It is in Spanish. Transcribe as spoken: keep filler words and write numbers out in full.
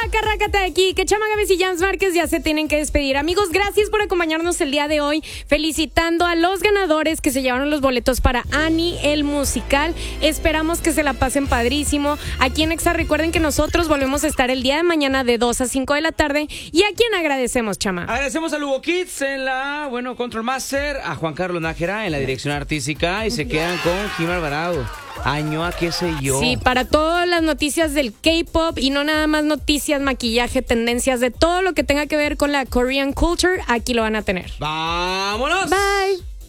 Raca, rácate de aquí, que Chama Gaves y Jams Márquez ya se tienen que despedir. Amigos, gracias por acompañarnos el día de hoy, felicitando a los ganadores que se llevaron los boletos para Annie, el musical. Esperamos que se la pasen padrísimo. Aquí en Exa, recuerden que nosotros volvemos a estar el día de mañana de dos a cinco de la tarde. ¿Y a quién agradecemos, Chama? Agradecemos a Lugo Kids en la, bueno, Control Master, a Juan Carlos Nájera en la dirección artística y se quedan con Jim Alvarado. Año a qué sé yo. Sí, para todas las noticias del K-pop y no nada más noticias, maquillaje, tendencias, de todo lo que tenga que ver con la Korean culture, aquí lo van a tener. ¡Vámonos! Bye.